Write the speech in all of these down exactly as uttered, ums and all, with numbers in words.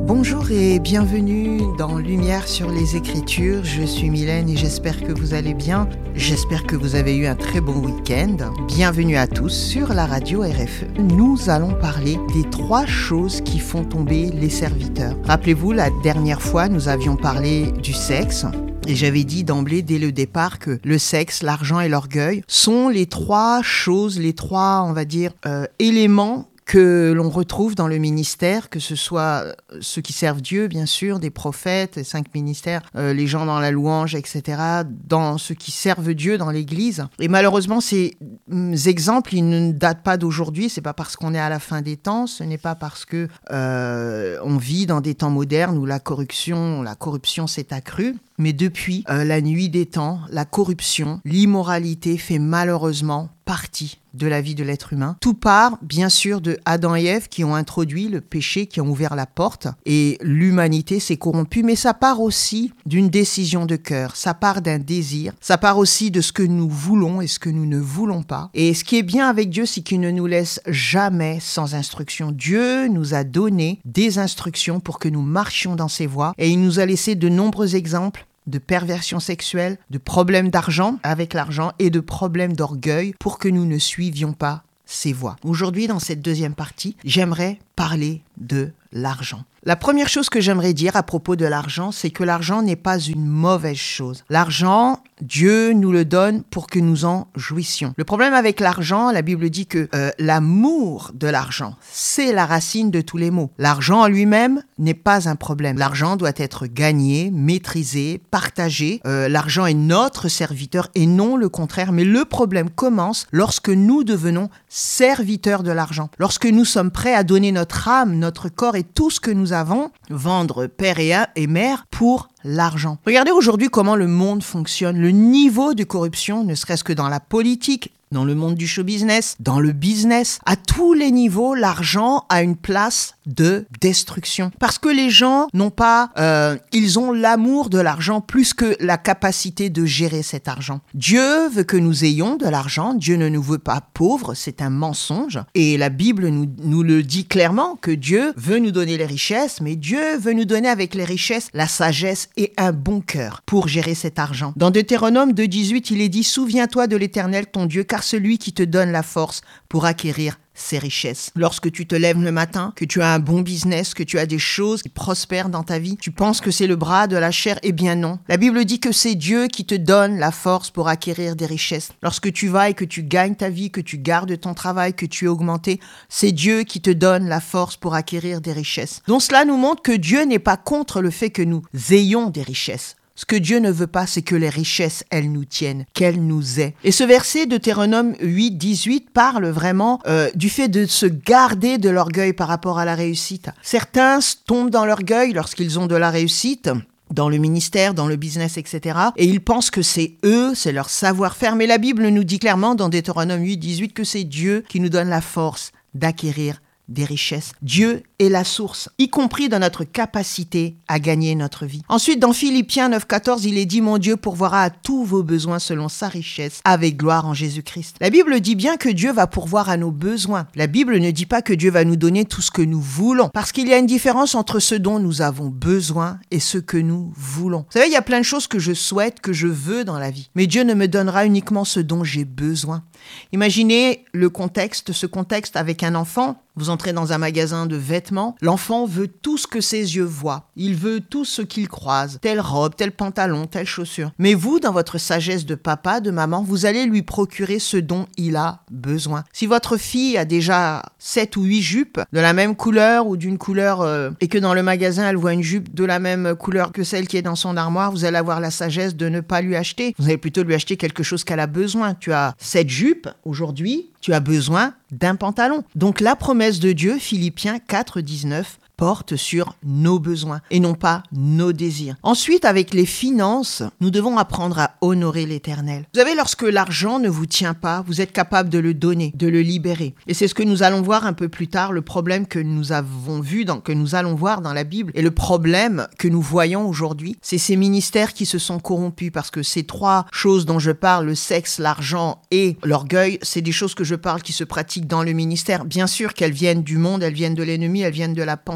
Bonjour et bienvenue dans Lumière sur les Écritures. Je suis Mylène et j'espère que vous allez bien. J'espère que vous avez eu un très bon week-end. Bienvenue à tous sur la radio R F E. Nous allons parler des trois choses qui font tomber les serviteurs. Rappelez-vous, la dernière fois, nous avions parlé du sexe. Et j'avais dit d'emblée, dès le départ, que le sexe, l'argent et l'orgueil sont les trois choses, les trois, on va dire, euh, éléments que l'on retrouve dans le ministère, que ce soit ceux qui servent Dieu, bien sûr, des prophètes, les cinq ministères, euh, les gens dans la louange, et cetera, dans ceux qui servent Dieu dans l'Église. Et malheureusement, ces exemples, ils ne datent pas d'aujourd'hui. C'est pas parce qu'on est à la fin des temps, ce n'est pas parce que euh, on vit dans des temps modernes où la corruption, la corruption s'est accrue. Mais depuis euh, la nuit des temps, la corruption, l'immoralité fait malheureusement partie de la vie de l'être humain. Tout part, bien sûr, de Adam et Ève qui ont introduit le péché, qui ont ouvert la porte, et l'humanité s'est corrompue. Mais ça part aussi d'une décision de cœur, ça part d'un désir, ça part aussi de ce que nous voulons et ce que nous ne voulons pas. Et ce qui est bien avec Dieu, c'est qu'il ne nous laisse jamais sans instruction. Dieu nous a donné des instructions pour que nous marchions dans ses voies, et il nous a laissé de nombreux exemples de perversion sexuelle, de problèmes d'argent avec l'argent et de problèmes d'orgueil pour que nous ne suivions pas ces voies. Aujourd'hui, dans cette deuxième partie, j'aimerais parler de l'argent. La première chose que j'aimerais dire à propos de l'argent, c'est que l'argent n'est pas une mauvaise chose. L'argent, Dieu nous le donne pour que nous en jouissions. Le problème avec l'argent, la Bible dit que euh, l'amour de l'argent, c'est la racine de tous les maux. L'argent en lui-même n'est pas un problème. L'argent doit être gagné, maîtrisé, partagé. Euh, l'argent est notre serviteur et non le contraire. Mais le problème commence lorsque nous devenons serviteurs de l'argent. Lorsque nous sommes prêts à donner notre âme, notre corps et tout ce que nous avons, vendre père et mère pour l'argent. Regardez aujourd'hui comment le monde fonctionne. Le niveau de corruption, ne serait-ce que dans la politique, dans le monde du show business, dans le business, à tous les niveaux, l'argent a une place de destruction. Parce que les gens n'ont pas, euh, ils ont l'amour de l'argent plus que la capacité de gérer cet argent. Dieu veut que nous ayons de l'argent. Dieu ne nous veut pas pauvres, c'est un mensonge. Et la Bible nous, nous le dit clairement que Dieu veut nous donner les richesses, mais Dieu veut nous donner avec les richesses la sagesse et un bon cœur pour gérer cet argent. Dans Deutéronome deux dix-huit, il est dit « Souviens-toi de l'Éternel ton Dieu, car celui qui te donne la force pour acquérir ces richesses. » Lorsque tu te lèves le matin, que tu as un bon business, que tu as des choses qui prospèrent dans ta vie, tu penses que c'est le bras de la chair? Eh bien non. La Bible dit que c'est Dieu qui te donne la force pour acquérir des richesses. Lorsque tu vas et que tu gagnes ta vie, que tu gardes ton travail, que tu es augmenté, c'est Dieu qui te donne la force pour acquérir des richesses. Donc cela nous montre que Dieu n'est pas contre le fait que nous ayons des richesses. Ce que Dieu ne veut pas, c'est que les richesses, elles nous tiennent, qu'elles nous aient. Et ce verset de Deutéronome huit dix-huit parle vraiment euh, du fait de se garder de l'orgueil par rapport à la réussite. Certains tombent dans l'orgueil lorsqu'ils ont de la réussite, dans le ministère, dans le business, et cetera. Et ils pensent que c'est eux, c'est leur savoir-faire. Mais la Bible nous dit clairement dans Deutéronome huit dix-huit que c'est Dieu qui nous donne la force d'acquérir des richesses. Dieu est la source, y compris dans notre capacité à gagner notre vie. Ensuite, dans Philippiens neuf quatorze, il est dit « Mon Dieu pourvoira à tous vos besoins selon sa richesse, avec gloire en Jésus-Christ. » La Bible dit bien que Dieu va pourvoir à nos besoins. La Bible ne dit pas que Dieu va nous donner tout ce que nous voulons, parce qu'il y a une différence entre ce dont nous avons besoin et ce que nous voulons. Vous savez, il y a plein de choses que je souhaite, que je veux dans la vie, mais Dieu ne me donnera uniquement ce dont j'ai besoin. Imaginez le contexte, ce contexte avec un enfant. Vous entrez dans un magasin de vêtements, l'enfant veut tout ce que ses yeux voient. Il veut tout ce qu'il croise, telle robe, tel pantalon, telle chaussure. Mais vous, dans votre sagesse de papa, de maman, vous allez lui procurer ce dont il a besoin. Si votre fille a déjà sept ou huit jupes de la même couleur ou d'une couleur euh, et que dans le magasin, elle voit une jupe de la même couleur que celle qui est dans son armoire, vous allez avoir la sagesse de ne pas lui acheter. Vous allez plutôt lui acheter quelque chose qu'elle a besoin. Tu as cette jupe aujourd'hui, tu as besoin d'un pantalon. Donc la promesse de Dieu, Philippiens quatre dix-neuf, porte sur nos besoins et non pas nos désirs. Ensuite, avec les finances, nous devons apprendre à honorer l'Éternel. Vous savez, lorsque l'argent ne vous tient pas, vous êtes capable de le donner, de le libérer. Et c'est ce que nous allons voir un peu plus tard, le problème que nous avons vu, dans, que nous allons voir dans la Bible. Et le problème que nous voyons aujourd'hui, c'est ces ministères qui se sont corrompus, parce que ces trois choses dont je parle, le sexe, l'argent et l'orgueil, c'est des choses que je parle qui se pratiquent dans le ministère. Bien sûr qu'elles viennent du monde, elles viennent de l'ennemi, elles viennent de la pensée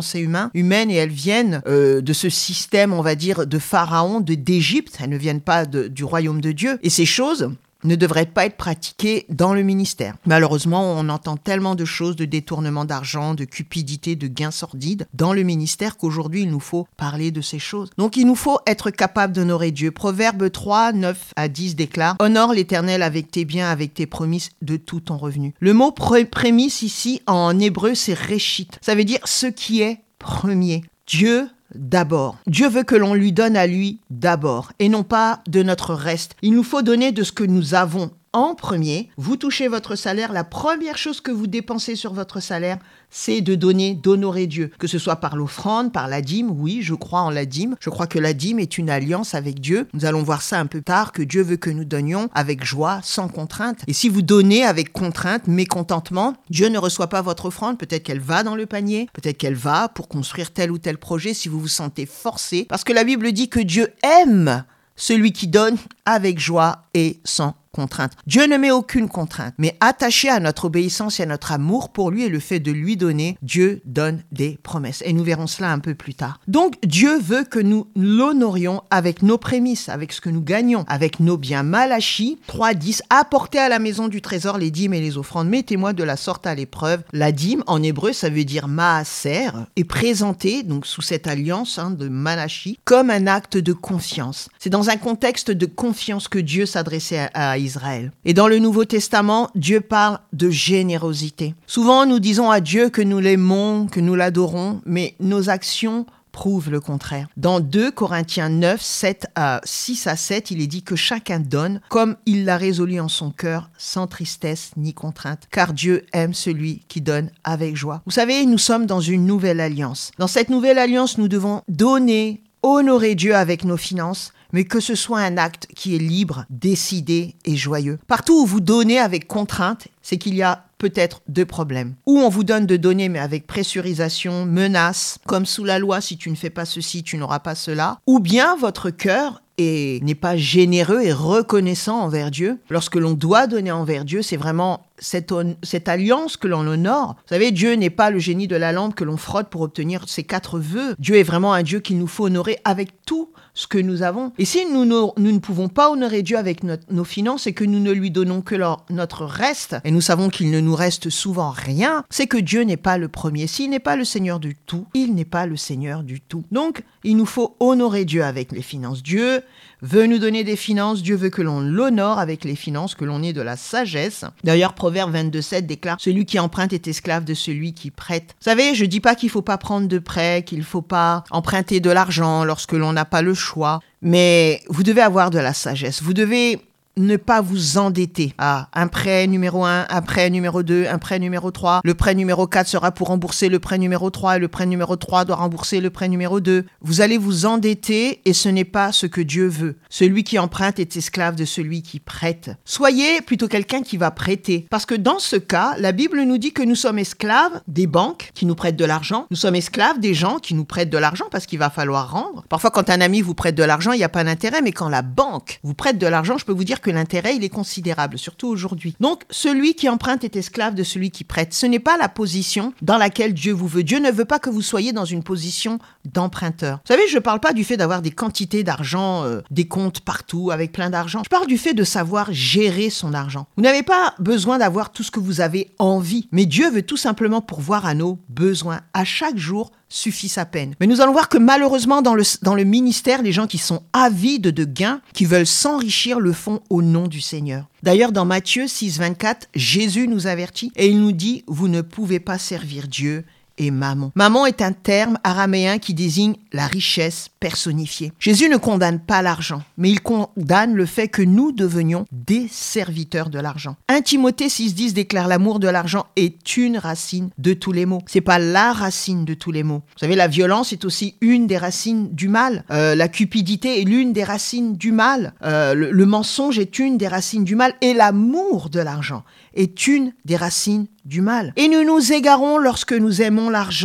pensées humaines, humaines et elles viennent euh, de ce système, on va dire, de Pharaon, de, d'Égypte. Elles ne viennent pas de, du royaume de Dieu. Et ces choses ne devraient pas être pratiquées dans le ministère. Malheureusement, on entend tellement de choses, de détournement d'argent, de cupidité, de gains sordides dans le ministère qu'aujourd'hui, il nous faut parler de ces choses. Donc, il nous faut être capable d'honorer Dieu. Proverbe trois, neuf à dix déclare « Honore l'Éternel avec tes biens, avec tes prémices de tout ton revenu. » Le mot pré- prémisse ici, en hébreu, c'est « réchit ». Ça veut dire ce qui est premier. Dieu d'abord. Dieu veut que l'on lui donne à lui d'abord et non pas de notre reste. Il nous faut donner de ce que nous avons en premier. Vous touchez votre salaire, la première chose que vous dépensez sur votre salaire, c'est de donner, d'honorer Dieu. Que ce soit par l'offrande, par la dîme, oui, je crois en la dîme. Je crois que la dîme est une alliance avec Dieu. Nous allons voir ça un peu tard, que Dieu veut que nous donnions avec joie, sans contrainte. Et si vous donnez avec contrainte, mécontentement, Dieu ne reçoit pas votre offrande. Peut-être qu'elle va dans le panier, peut-être qu'elle va pour construire tel ou tel projet si vous vous sentez forcé. Parce que la Bible dit que Dieu aime celui qui donne avec joie et sans contrainte. Dieu ne met aucune contrainte, mais attaché à notre obéissance et à notre amour pour lui et le fait de lui donner, Dieu donne des promesses. Et nous verrons cela un peu plus tard. Donc, Dieu veut que nous l'honorions avec nos prémices, avec ce que nous gagnons, avec nos biens. Malachie trois dix, apportez à la maison du trésor les dîmes et les offrandes. Mettez-moi de la sorte à l'épreuve. La dîme, en hébreu, ça veut dire maaser, est présentée, donc sous cette alliance hein, de Malachie, comme un acte de confiance. C'est dans un contexte de confiance que Dieu s'adressait à, à Israël. Et dans le Nouveau Testament, Dieu parle de générosité. Souvent, nous disons à Dieu que nous l'aimons, que nous l'adorons, mais nos actions prouvent le contraire. Dans deux Corinthiens neuf, sept à six à sept, il est dit que chacun donne comme il l'a résolu en son cœur, sans tristesse ni contrainte, car Dieu aime celui qui donne avec joie. Vous savez, nous sommes dans une nouvelle alliance. Dans cette nouvelle alliance, nous devons donner, honorer Dieu avec nos finances, mais que ce soit un acte qui est libre, décidé et joyeux. Partout où vous donnez avec contrainte, c'est qu'il y a peut-être deux problèmes. Ou on vous donne de donner, mais avec pressurisation, menace, comme sous la loi, si tu ne fais pas ceci, tu n'auras pas cela. Ou bien votre cœur est, n'est pas généreux et reconnaissant envers Dieu. Lorsque l'on doit donner envers Dieu, c'est vraiment cette, on, cette alliance que l'on honore. Vous savez, Dieu n'est pas le génie de la lampe que l'on frotte pour obtenir ses quatre vœux. Dieu est vraiment un Dieu qu'il nous faut honorer avec tout ce que nous avons. Et si nous, nous, nous ne pouvons pas honorer Dieu avec notre, nos finances et que nous ne lui donnons que leur, notre reste, et nous savons qu'il ne nous reste souvent rien, c'est que Dieu n'est pas le premier. S'il n'est pas le Seigneur du tout, il n'est pas le Seigneur du tout. Donc, il nous faut honorer Dieu avec les finances. Dieu veut nous donner des finances, Dieu veut que l'on l'honore avec les finances, que l'on ait de la sagesse. D'ailleurs, Proverbe vingt-deux sept déclare « Celui qui emprunte est esclave de celui qui prête ». Vous savez, je ne dis pas qu'il ne faut pas prendre de prêt, qu'il ne faut pas emprunter de l'argent lorsque l'on n'a pas le choix, mais vous devez avoir de la sagesse. Vous devez ne pas vous endetter. Ah, un prêt numéro un, un prêt numéro deux, un prêt numéro trois. Le prêt numéro quatre sera pour rembourser le prêt numéro trois et le prêt numéro trois doit rembourser le prêt numéro deux. Vous allez vous endetter et ce n'est pas ce que Dieu veut. Celui qui emprunte est esclave de celui qui prête. Soyez plutôt quelqu'un qui va prêter. Parce que dans ce cas, la Bible nous dit que nous sommes esclaves des banques qui nous prêtent de l'argent. Nous sommes esclaves des gens qui nous prêtent de l'argent parce qu'il va falloir rendre. Parfois, quand un ami vous prête de l'argent, il n'y a pas d'intérêt, mais quand la banque vous prête de l'argent, je peux vous dire que l'intérêt, il est considérable, surtout aujourd'hui. Donc, celui qui emprunte est esclave de celui qui prête. Ce n'est pas la position dans laquelle Dieu vous veut. Dieu ne veut pas que vous soyez dans une position d'emprunteur. Vous savez, je ne parle pas du fait d'avoir des quantités d'argent, euh, des comptes partout avec plein d'argent. Je parle du fait de savoir gérer son argent. Vous n'avez pas besoin d'avoir tout ce que vous avez envie, mais Dieu veut tout simplement pourvoir à nos besoins. À chaque jour, suffit sa peine. Mais nous allons voir que malheureusement dans le, dans le ministère, les gens qui sont avides de gains, qui veulent s'enrichir, le font au nom du Seigneur. D'ailleurs, dans Matthieu six vingt-quatre, Jésus nous avertit et il nous dit « Vous ne pouvez pas servir Dieu et Mammon ». Mammon est un terme araméen qui désigne la richesse personnifiée. Jésus ne condamne pas l'argent, mais il condamne le fait que nous devenions des serviteurs de l'argent. un Timothée six dix déclare « L'amour de l'argent est une racine de tous les maux ». C'est pas la racine de tous les maux. Vous savez, la violence est aussi une des racines du mal. Euh, la cupidité est l'une des racines du mal. Euh, le, le mensonge est une des racines du mal. Et l'amour de l'argent est une des racines du mal. Et nous nous égarons lorsque nous aimons l'argent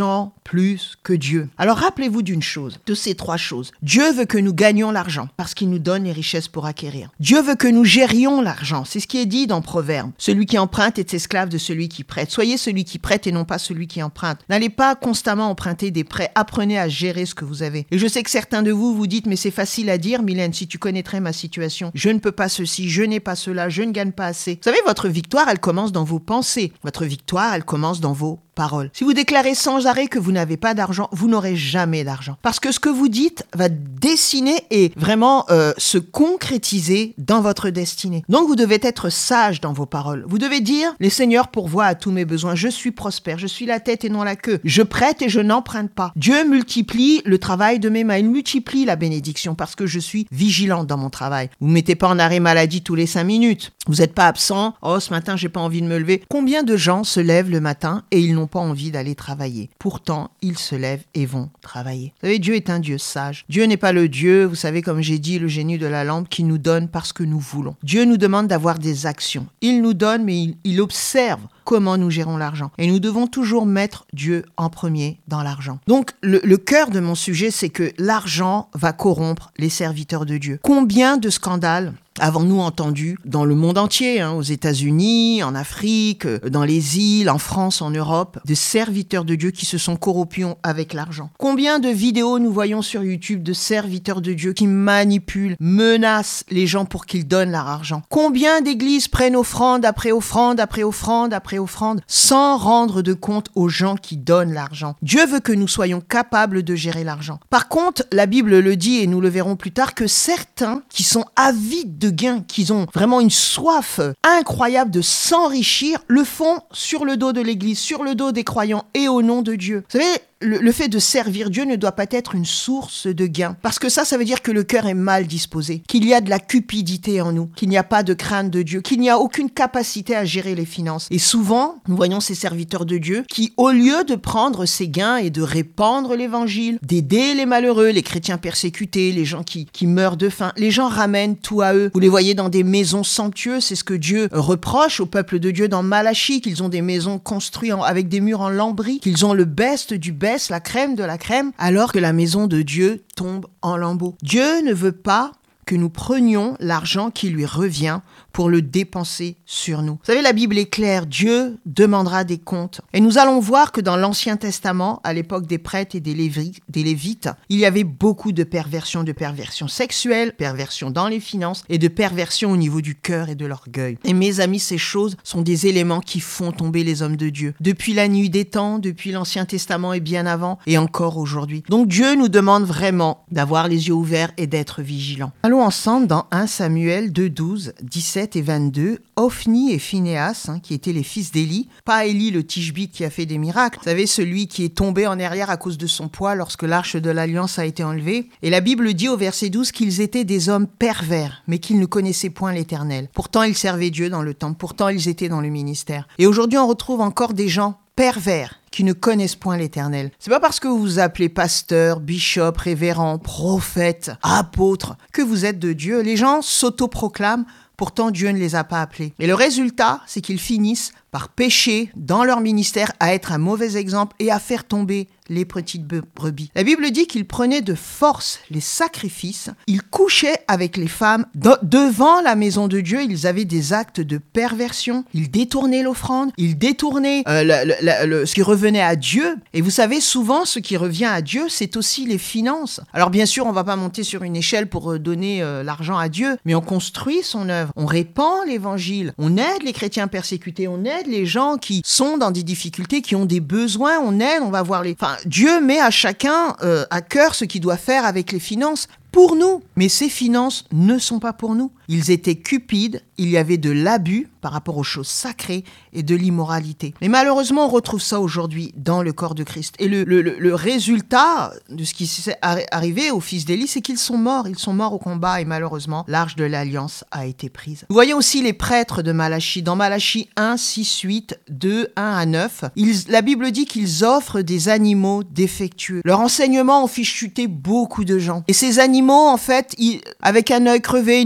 plus que Dieu. Alors rappelez-vous d'une chose, de ces trois choses. Dieu veut que nous gagnions l'argent parce qu'il nous donne les richesses pour acquérir. Dieu veut que nous gérions l'argent. C'est ce qui est dit dans Proverbe. Celui qui emprunte est esclave de celui qui prête. Soyez celui qui prête et non pas celui qui emprunte. N'allez pas constamment emprunter des prêts. Apprenez à gérer ce que vous avez. Et je sais que certains de vous vous dites, mais c'est facile à dire, Mylène, si tu connaîtrais ma situation. Je ne peux pas ceci, je n'ai pas cela, je ne gagne pas assez. Vous savez, votre victoire, elle commence dans vos pensées. Votre victoire, elle commence dans vos paroles. Si vous déclarez sans arrêt que vous n'avez pas d'argent, vous n'aurez jamais d'argent. Parce que ce que vous dites va dessiner et vraiment euh, se concrétiser dans votre destinée. Donc vous devez être sage dans vos paroles. Vous devez dire, les seigneurs pourvoient à tous mes besoins. Je suis prospère, je suis la tête et non la queue. Je prête et je n'emprunte pas. Dieu multiplie le travail de mes mains. Il multiplie la bénédiction parce que je suis vigilante dans mon travail. Vous ne mettez pas en arrêt maladie tous les cinq minutes. Vous n'êtes pas absent. Oh, ce matin, j'ai pas envie de me lever. Combien de gens se lèvent le matin et ils n'ont pas envie d'aller travailler. Pourtant, ils se lèvent et vont travailler. Vous savez, Dieu est un Dieu sage. Dieu n'est pas le Dieu, vous savez, comme j'ai dit, le génie de la lampe qui nous donne parce que nous voulons. Dieu nous demande d'avoir des actions. Il nous donne, mais il, il observe comment nous gérons l'argent. Et nous devons toujours mettre Dieu en premier dans l'argent. Donc, le, le cœur de mon sujet, c'est que l'argent va corrompre les serviteurs de Dieu. Combien de scandales avons-nous entendu dans le monde entier, hein, aux États-Unis, en Afrique, dans les îles, en France, en Europe, de serviteurs de Dieu qui se sont corrompus avec l'argent. Combien de vidéos nous voyons sur YouTube de serviteurs de Dieu qui manipulent, menacent les gens pour qu'ils donnent leur argent. Combien d'églises prennent offrande après offrande, après offrande, après offrande, sans rendre de compte aux gens qui donnent l'argent. Dieu veut que nous soyons capables de gérer l'argent. Par contre, la Bible le dit, et nous le verrons plus tard, que certains qui sont avides de gains, qui ont vraiment une soif incroyable de s'enrichir, le font sur le dos de l'Église, sur le dos des croyants et au nom de Dieu. Vous savez, le, le fait de servir Dieu ne doit pas être une source de gain. Parce que ça, ça veut dire que le cœur est mal disposé, qu'il y a de la cupidité en nous, qu'il n'y a pas de crainte de Dieu, qu'il n'y a aucune capacité à gérer les finances. Et souvent, nous voyons ces serviteurs de Dieu qui, au lieu de prendre ces gains et de répandre l'évangile, d'aider les malheureux, les chrétiens persécutés, les gens qui, qui meurent de faim, les gens ramènent tout à eux. Vous les voyez dans des maisons somptueuses, c'est ce que Dieu reproche au peuple de Dieu dans Malachie, qu'ils ont des maisons construites en, avec des murs en lambris, qu'ils ont le best du best, la crème de la crème, alors que la maison de Dieu tombe en lambeaux. Dieu ne veut pas que nous prenions l'argent qui lui revient pour le dépenser sur nous. Vous savez, la Bible est claire, Dieu demandera des comptes. Et nous allons voir que dans l'Ancien Testament, à l'époque des prêtres et des, Lévi- des Lévites, il y avait beaucoup de perversions, de perversions sexuelles, perversions dans les finances et de perversions au niveau du cœur et de l'orgueil. Et mes amis, ces choses sont des éléments qui font tomber les hommes de Dieu. Depuis la nuit des temps, depuis l'Ancien Testament et bien avant, et encore aujourd'hui. Donc Dieu nous demande vraiment d'avoir les yeux ouverts et d'être vigilants. Allons ensemble dans premier Samuel deux, douze, dix-sept et vingt-deux, Ophni et Phinéas, hein, qui étaient les fils d'Élie, pas Élie le Tishbite qui a fait des miracles, vous savez, celui qui est tombé en arrière à cause de son poids lorsque l'arche de l'Alliance a été enlevée. Et la Bible dit au verset douze qu'ils étaient des hommes pervers, mais qu'ils ne connaissaient point l'Éternel. Pourtant, ils servaient Dieu dans le temple, pourtant, ils étaient dans le ministère. Et aujourd'hui, on retrouve encore des gens pervers qui ne connaissent point l'Éternel. C'est pas parce que vous vous appelez pasteur, bishop, révérend, prophète, apôtre que vous êtes de Dieu. Les gens s'autoproclament, pourtant Dieu ne les a pas appelés. Et le résultat, c'est qu'ils finissent par pécher dans leur ministère, à être un mauvais exemple et à faire tomber les petites brebis. La Bible dit qu'ils prenaient de force les sacrifices, ils couchaient avec les femmes. De- devant la maison de Dieu, ils avaient des actes de perversion, ils détournaient l'offrande, ils détournaient euh, le, le, le, ce qui revenait à Dieu. Et vous savez, souvent, ce qui revient à Dieu, c'est aussi les finances. Alors bien sûr, on ne va pas monter sur une échelle pour donner euh, l'argent à Dieu, mais on construit son œuvre, on répand l'évangile, on aide les chrétiens persécutés, on aide les gens qui sont dans des difficultés, qui ont des besoins, on aide, on va voir les... Enfin, Dieu met à chacun euh, à cœur ce qu'il doit faire avec les finances pour nous. Mais ces finances ne sont pas pour nous. Ils étaient cupides, il y avait de l'abus par rapport aux choses sacrées et de l'immoralité. Mais malheureusement, on retrouve ça aujourd'hui dans le corps de Christ. Et le, le, le résultat de ce qui s'est arrivé aux fils d'Élie, c'est qu'ils sont morts. Ils sont morts au combat et malheureusement, l'arche de l'Alliance a été prise. Vous voyez aussi les prêtres de Malachie. Dans Malachie un, six, huit, deux, un à neuf, ils, la Bible dit qu'ils offrent des animaux défectueux. Leur enseignement ont fait chuter beaucoup de gens. Et ces animaux, en fait, ils, avec un œil crevé, une patte cassée,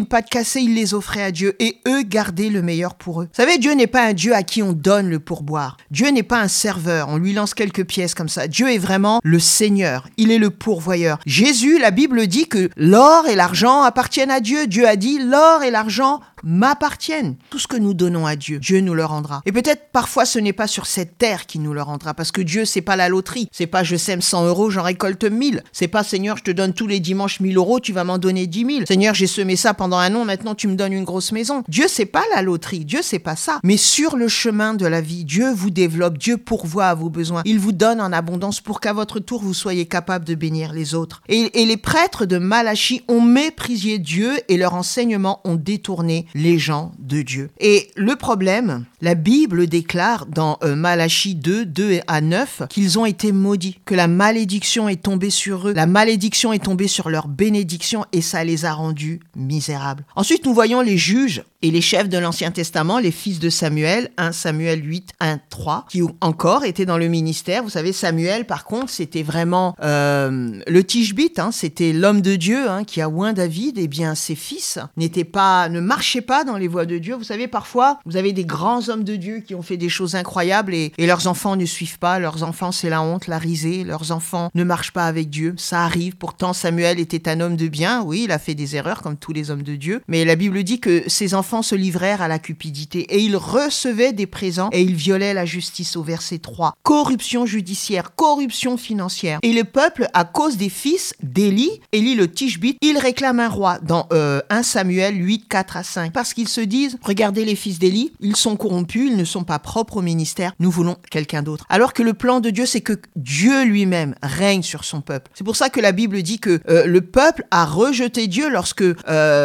ramassés, ils les offraient à Dieu et eux gardaient le meilleur pour eux. Vous savez, Dieu n'est pas un Dieu à qui on donne le pourboire. Dieu n'est pas un serveur, on lui lance quelques pièces comme ça. Dieu est vraiment le Seigneur, il est le pourvoyeur. Jésus, la Bible dit que l'or et l'argent appartiennent à Dieu. Dieu a dit, l'or et l'argent m'appartiennent. Tout ce que nous donnons à Dieu, Dieu nous le rendra. Et peut-être parfois ce n'est pas sur cette terre qu'il nous le rendra, parce que Dieu, c'est pas la loterie. C'est pas je sème cent euros, j'en récolte mille. C'est pas Seigneur, je te donne tous les dimanches mille euros, tu vas m'en donner dix mille. Seigneur, j'ai semé ça pendant un an, maintenant tu me donnes une grosse maison. Dieu, c'est pas la loterie. Dieu, c'est pas ça. Mais sur le chemin de la vie, Dieu vous développe, Dieu pourvoit à vos besoins. Il vous donne en abondance pour qu'à votre tour, vous soyez capable de bénir les autres. Et, et les prêtres de Malachie ont méprisé Dieu et leurs enseignements ont détourné les gens de Dieu. Et le problème, la Bible déclare dans euh, Malachie deux, deux à neuf qu'ils ont été maudits, que la malédiction est tombée sur eux, la malédiction est tombée sur leur bénédiction et ça les a rendus misérables. Ensuite, nous voyons les juges et les chefs de l'Ancien Testament, les fils de Samuel, un Samuel huit, un trois, qui encore étaient dans le ministère. Vous savez, Samuel, par contre, c'était vraiment euh, le tishbite, hein, c'était l'homme de Dieu hein, qui a oint David. Eh bien, ses fils n'étaient pas, ne marchaient pas dans les voies de Dieu. Vous savez, parfois, vous avez des grands hommes de Dieu qui ont fait des choses incroyables et, et leurs enfants ne suivent pas. Leurs enfants, c'est la honte, la risée. Leurs enfants ne marchent pas avec Dieu. Ça arrive. Pourtant, Samuel était un homme de bien. Oui, il a fait des erreurs comme tous les hommes de Dieu. Mais la Bible dit que ses enfants se livrèrent à la cupidité et ils recevaient des présents et ils violaient la justice au verset trois. Corruption judiciaire, corruption financière. Et le peuple, à cause des fils d'Élie, Élie le tishbite, il réclame un roi dans euh, un Samuel huit, quatre à cinq. Parce qu'ils se disent, regardez les fils d'Élie, ils sont corrompus, ils ne sont pas propres au ministère, nous voulons quelqu'un d'autre. Alors que le plan de Dieu, c'est que Dieu lui-même règne sur son peuple. C'est pour ça que la Bible dit que euh, le peuple a rejeté Dieu lorsque euh,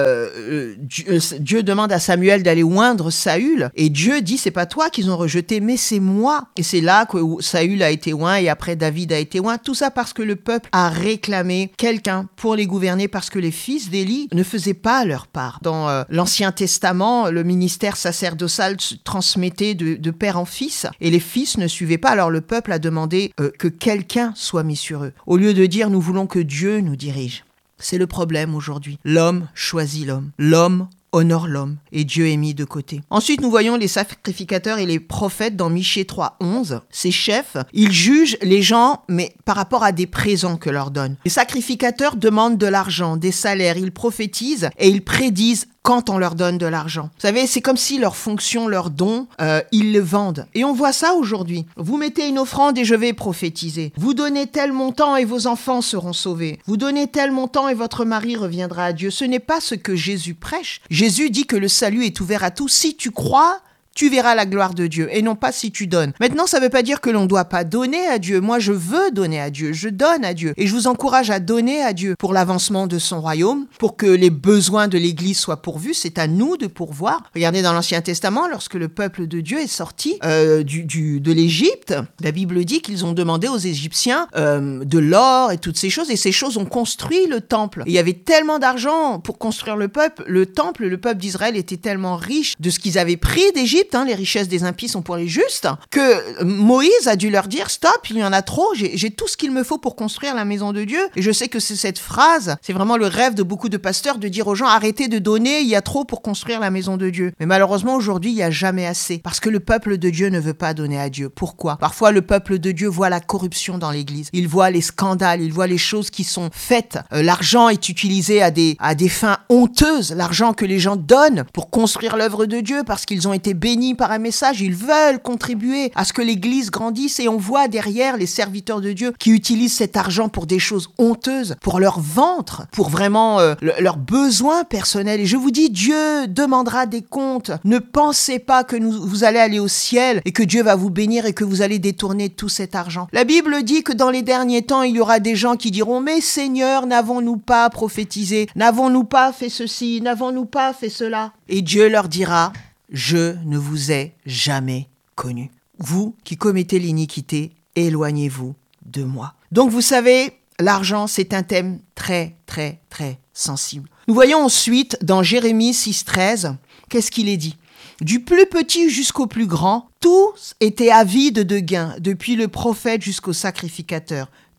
euh, Dieu, euh, Dieu demande à Samuel d'aller oindre Saül et Dieu dit c'est pas toi qu'ils ont rejeté mais c'est moi. Et c'est là que Saül a été oint et après David a été oint. Tout ça parce que le peuple a réclamé quelqu'un pour les gouverner parce que les fils d'Élie ne faisaient pas leur part. Dans euh, l'Ancien Testament, le ministère sacerdotal se transmettait de, de père en fils et les fils ne suivaient pas. Alors le peuple a demandé euh, que quelqu'un soit mis sur eux. Au lieu de dire nous voulons que Dieu nous dirige. C'est le problème aujourd'hui. L'homme choisit l'homme. L'homme honore l'homme et Dieu est mis de côté. Ensuite, nous voyons les sacrificateurs et les prophètes dans Michée trois, onze. Ces chefs, ils jugent les gens, mais par rapport à des présents que leur donnent. Les sacrificateurs demandent de l'argent, des salaires, ils prophétisent et ils prédisent quand on leur donne de l'argent. Vous savez, c'est comme si leur fonction, leur don, euh, ils le vendent. Et on voit ça aujourd'hui. Vous mettez une offrande et je vais prophétiser. Vous donnez tel montant et vos enfants seront sauvés. Vous donnez tel montant et votre mari reviendra à Dieu. Ce n'est pas ce que Jésus prêche. Jésus dit que le salut est ouvert à tous. Si tu crois, tu verras la gloire de Dieu et non pas si tu donnes. Maintenant, ça ne veut pas dire que l'on ne doit pas donner à Dieu. Moi, je veux donner à Dieu. Je donne à Dieu. Et je vous encourage à donner à Dieu pour l'avancement de son royaume, pour que les besoins de l'Église soient pourvus. C'est à nous de pourvoir. Regardez dans l'Ancien Testament, lorsque le peuple de Dieu est sorti euh, du, du, de l'Égypte, la Bible dit qu'ils ont demandé aux Égyptiens euh, de l'or et toutes ces choses. Et ces choses ont construit le temple. Et il y avait tellement d'argent pour construire le peuple. Le temple, le peuple d'Israël était tellement riche de ce qu'ils avaient pris d'Égypte. Hein, les richesses des impies sont pour les justes, que Moïse a dû leur dire stop, il y en a trop, j'ai, j'ai tout ce qu'il me faut pour construire la maison de Dieu. Et je sais que c'est cette phrase, c'est vraiment le rêve de beaucoup de pasteurs de dire aux gens arrêtez de donner, il y a trop pour construire la maison de Dieu. Mais malheureusement aujourd'hui il n'y a jamais assez parce que le peuple de Dieu ne veut pas donner à Dieu. Pourquoi ? Parfois le peuple de Dieu voit la corruption dans l'église, il voit les scandales, il voit les choses qui sont faites. Euh, l'argent est utilisé à des, à des fins honteuses, l'argent que les gens donnent pour construire l'œuvre de Dieu parce qu'ils ont été bénis par un message, ils veulent contribuer à ce que l'église grandisse et on voit derrière les serviteurs de Dieu qui utilisent cet argent pour des choses honteuses, pour leur ventre, pour vraiment euh, le, leurs besoins personnels. Et je vous dis, Dieu demandera des comptes. Ne pensez pas que nous, vous allez aller au ciel et que Dieu va vous bénir et que vous allez détourner tout cet argent. La Bible dit que dans les derniers temps, il y aura des gens qui diront « Mais Seigneur, n'avons-nous pas prophétisé? N'avons-nous pas fait ceci? N'avons-nous pas fait cela ?» Et Dieu leur dira « Je ne vous ai jamais connu. Vous qui commettez l'iniquité, éloignez-vous de moi. » Donc vous savez, l'argent, c'est un thème très, très, très sensible. Nous voyons ensuite dans Jérémie six, treize, qu'est-ce qu'il est dit ? Du plus petit jusqu'au plus grand, tous étaient avides de gain, depuis le prophète jusqu'au sacrificateur.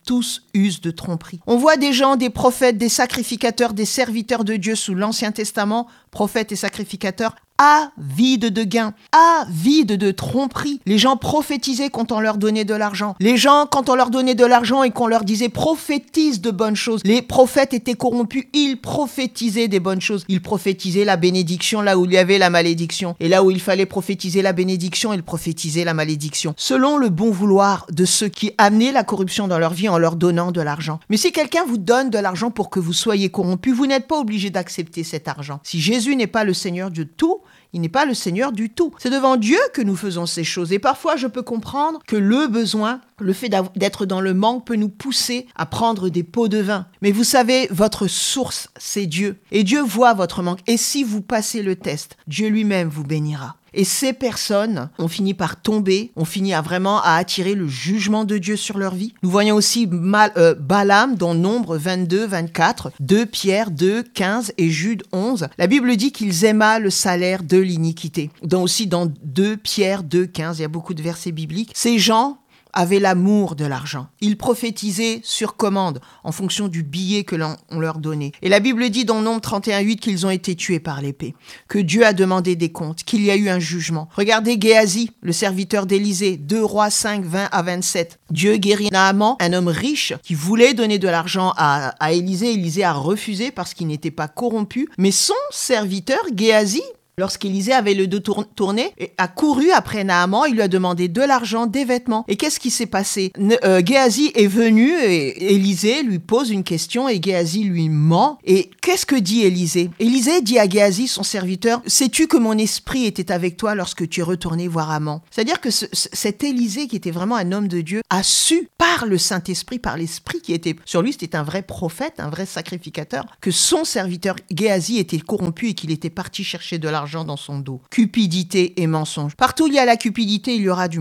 tous usent de tromperie. On voit des gens, des prophètes, des sacrificateurs, des serviteurs de Dieu sous l'Ancien Testament, prophètes et sacrificateurs, avides de gains, avides de tromperie. Les gens prophétisaient quand on leur donnait de l'argent. Les gens, quand on leur donnait de l'argent et qu'on leur disait prophétise de bonnes choses, les prophètes étaient corrompus, ils prophétisaient des bonnes choses. Ils prophétisaient la bénédiction là où il y avait la malédiction. Et là où il fallait prophétiser la bénédiction, ils prophétisaient la malédiction. Selon le bon vouloir de ceux qui amenaient la corruption dans leur vie en leur donnant de l'argent. Mais si quelqu'un vous donne de l'argent pour que vous soyez corrompu, vous n'êtes pas obligé d'accepter cet argent. Si Jésus n'est pas le Seigneur de tout, il n'est pas le Seigneur du tout. C'est devant Dieu que nous faisons ces choses. Et parfois, je peux comprendre que le besoin, le fait d'être dans le manque peut nous pousser à prendre des pots de vin. Mais vous savez, votre source, c'est Dieu. Et Dieu voit votre manque. Et si vous passez le test, Dieu lui-même vous bénira. Et ces personnes ont fini par tomber, ont fini à vraiment à attirer le jugement de Dieu sur leur vie. Nous voyons aussi Mal, euh, Balaam dans Nombre vingt-deux, vingt-quatre, deux Pierre deux, quinze et Jude onze. La Bible dit qu'ils aima le salaire de l'iniquité. Donc aussi dans deux Pierre deux, quinze, il y a beaucoup de versets bibliques. Ces gens avaient l'amour de l'argent. Ils prophétisaient sur commande, en fonction du billet que l'on leur donnait. Et la Bible dit dans Nombre trente et un, huit qu'ils ont été tués par l'épée, que Dieu a demandé des comptes, qu'il y a eu un jugement. Regardez Géasi, le serviteur d'Élisée, deux Rois cinq, vingt à vingt-sept. Dieu guérit Naaman, un homme riche qui voulait donner de l'argent à, à Élisée. Élisée a refusé parce qu'il n'était pas corrompu. Mais son serviteur, Géasi, lorsqu'Élisée avait le dos tourné, a couru après Naaman, il lui a demandé de l'argent, des vêtements. Et qu'est-ce qui s'est passé? euh, Géasi est venu et Élisée lui pose une question et Géasi lui ment. Et qu'est-ce que dit Élisée? Élisée dit à Géasi, son serviteur, « Sais-tu que mon esprit était avec toi lorsque tu es retourné voir Aman ?» C'est-à-dire que ce, cet Élisée, qui était vraiment un homme de Dieu, a su par le Saint-Esprit, par l'Esprit qui était sur lui, c'était un vrai prophète, un vrai sacrificateur, que son serviteur Géasi était corrompu et qu'il était parti chercher de l'argent dans son dos. Cupidité et mensonge. Partout où il y a la cupidité, il y aura du